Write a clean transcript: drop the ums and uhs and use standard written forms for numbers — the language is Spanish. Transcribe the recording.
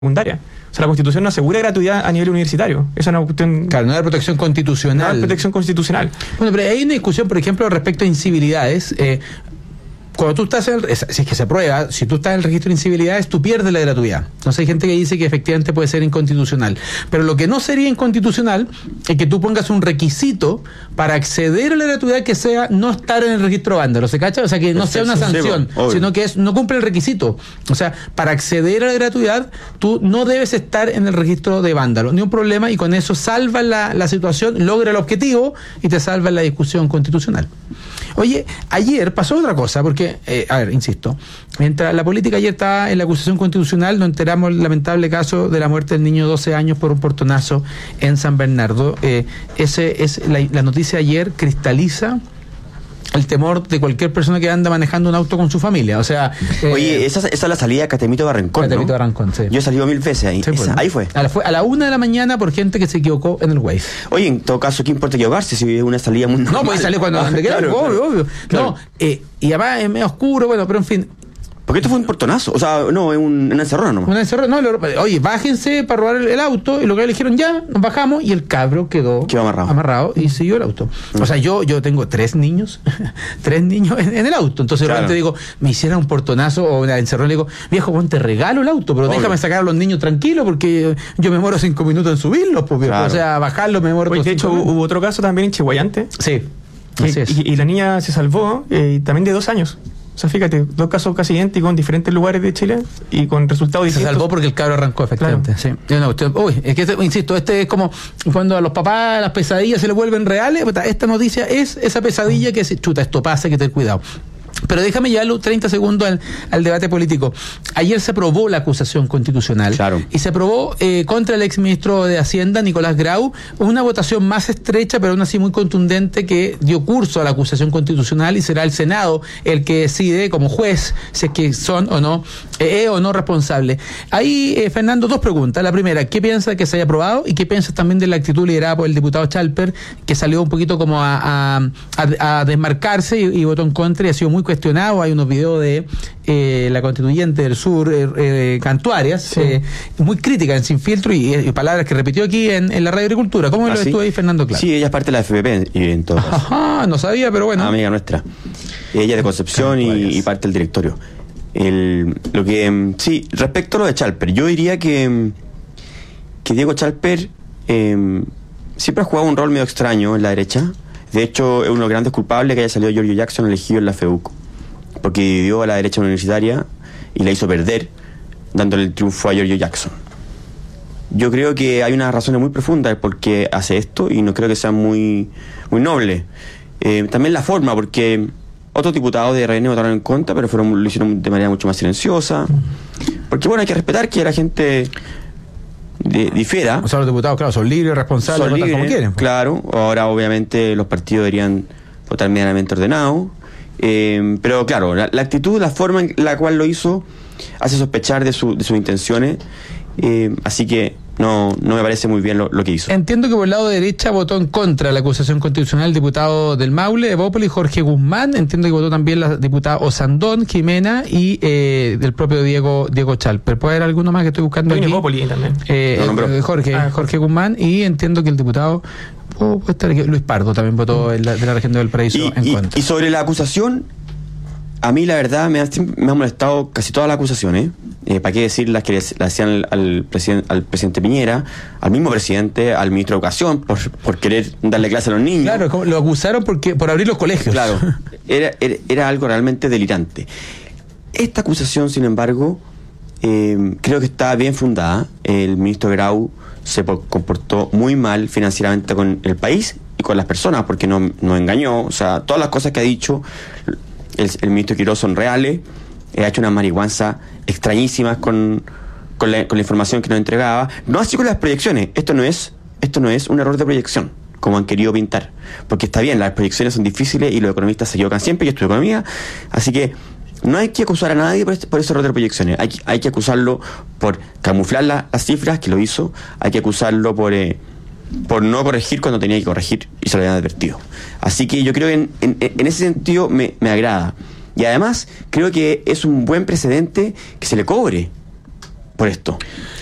secundaria. O sea, la Constitución no asegura gratuidad a nivel universitario. Esa es una cuestión... Claro, no hay protección constitucional. No hay protección constitucional. Bueno, pero hay una discusión, por ejemplo, respecto a incivilidades. Cuando tú estás si es que se aprueba, si tú estás en el registro de incivilidades, tú pierdes la gratuidad. Entonces hay gente que dice que efectivamente puede ser inconstitucional. Pero lo que no sería inconstitucional es que tú pongas un requisito para acceder a la gratuidad que sea no estar en el registro vándalo, ¿se cacha? O sea, que no sea una sanción, sino que no cumple el requisito. O sea, para acceder a la gratuidad, tú no debes estar en el registro de vándalo. Ni un problema, y con eso salva la situación, logra el objetivo y te salva la discusión constitucional. Oye, ayer pasó otra cosa, porque, insisto, mientras la política ayer estaba en la acusación constitucional, nos enteramos el lamentable caso de la muerte del niño de 12 años por un portonazo en San Bernardo. La noticia ayer cristaliza el temor de cualquier persona que anda manejando un auto con su familia. O sea, oye, esa es la salida a Catemito Barrancón, Catemito ¿no? Barrancón, sí. Yo he salido 1000 veces ahí. Sí, ahí fue. A la 1 de la mañana por gente que se equivocó en el Waze. Oye, en todo caso, ¿qué importa equivocarse si es una salida muy normal? No, puede salir cuando quiera, claro, obvio. Claro. No, y además es medio oscuro, bueno, pero en fin. Porque esto fue un portonazo, o sea, no, es una encerrona nomás. Una encerrona, oye, bájense para robar el auto, y lo que le dijeron, ya, nos bajamos, y el cabro quedó amarrado y siguió el auto. O sea, yo tengo 3 niños, 3 niños en el auto, entonces de repente digo, me hicieran un portonazo o una encerrona, le digo, viejo, te regalo el auto, pero déjame sacar a los niños tranquilos, porque yo me muero 5 minutos en subirlos, pues, viejo. O sea, bajarlos me muero. Oye, de hecho, hubo otro caso también en Chihuayante. Sí, así es. Y la niña se salvó, también de 2 años. O sea, fíjate, 2 casos casi idénticos en diferentes lugares de Chile y con resultados distintos. Se salvó porque el cabro arrancó, efectivamente. Claro. Sí. Es que insisto, es como cuando a los papás las pesadillas se les vuelven reales. Esta noticia es esa pesadilla que chuta, esto pasa, hay que tener cuidado. Pero déjame llevarlo 30 segundos al debate político. Ayer se aprobó la acusación constitucional. Claro. Y se aprobó contra el exministro de Hacienda, Nicolás Grau, una votación más estrecha, pero aún así muy contundente, que dio curso a la acusación constitucional, y será el Senado el que decide como juez si es que son o no responsables. Ahí, Fernando, 2 preguntas. La primera, ¿qué piensa que se haya aprobado? ¿Y qué piensas también de la actitud liderada por el diputado Chalper, que salió un poquito como a desmarcarse y votó en contra y ha sido muy cuestionado? Hay unos videos de la constituyente del sur, Cantuarias, sí, muy crítica en Sin Filtro, y palabras que repitió aquí en la Radio Agricultura. ¿Cómo lo ves tú ahí, Fernando? Claro. Sí, ella es parte de la FPP en todo caso. Ajá, no sabía, pero bueno. Amiga nuestra. Ella es de Concepción y parte del directorio. Sí, respecto a lo de Chalper, yo diría que Diego Chalper siempre ha jugado un rol medio extraño en la derecha. De hecho, es uno de los grandes culpables que haya salido Giorgio Jackson elegido en la FEUC, porque dividió a la derecha universitaria y la hizo perder, dándole el triunfo a Giorgio Jackson. Yo creo que hay unas razones muy profundas por qué hace esto, y no creo que sea muy noble. También la forma, porque otros diputados de RN votaron en contra, pero lo hicieron de manera mucho más silenciosa. Porque bueno, hay que respetar que la gente difiera. O sea, los diputados, claro, son libres, responsables, son libres, como quieren. Claro, ahora obviamente los partidos deberían votar medianamente ordenados. Pero claro, la actitud, la forma en la cual lo hizo, hace sospechar de sus intenciones. Así que no me parece muy bien lo que hizo. Entiendo que por el lado derecha votó en contra de la acusación constitucional el diputado del Maule, Evópolis, Jorge Guzmán. Entiendo que votó también la diputada Osandón, Jimena, y del propio Diego Chalper. ¿Puede haber alguno más que estoy buscando aquí? Evópolis también. Jorge Guzmán, y entiendo que el diputado puede estar aquí, Luis Pardo también votó de la región de Valparaíso en contra. Y sobre la acusación, a mí la verdad me ha molestado casi todas las acusaciones. ¿Para qué decir las que le hacían al presidente Piñera, al mismo presidente, al ministro de Educación, por querer darle clase a los niños? Claro, lo acusaron por abrir los colegios. Claro, era algo realmente delirante. Esta acusación, sin embargo, creo que está bien fundada. El ministro Grau se comportó muy mal financieramente con el país y con las personas, porque no engañó. O sea, todas las cosas que ha dicho el ministro Quirós son reales. Ha hecho unas marihuanzas extrañísimas con la información que nos entregaba. No así con las proyecciones. Esto no es un error de proyección, como han querido pintar. Porque está bien, las proyecciones son difíciles y los economistas se equivocan siempre. Yo estudio economía, así que no hay que acusar a nadie por ese error de proyecciones. Hay que acusarlo por camuflar las cifras, que lo hizo. Hay que acusarlo por no corregir cuando tenía que corregir y se lo habían advertido. Así que yo creo que en ese sentido me agrada. Y además creo que es un buen precedente que se le cobre por esto.